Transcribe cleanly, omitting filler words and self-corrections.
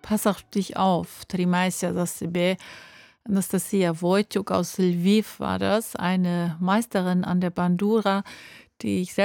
pass auf dich auf. Trimajся za sebe. Anastasia Wojciuk aus Lviv war das, eine Meisterin an der Bandura, die ich